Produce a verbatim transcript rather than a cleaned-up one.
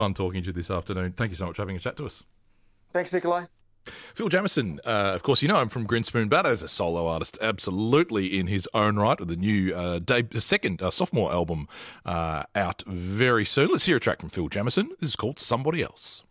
Fun talking to you this afternoon. Thank you so much for having a chat to us. Thanks, Nikolai. Phil Jamieson, uh, of course, you know him from Grinspoon, but as a solo artist, absolutely in his own right, with the new uh, day, second uh, sophomore album uh, out very soon. Let's hear a track from Phil Jamieson. This is called Somebody Else.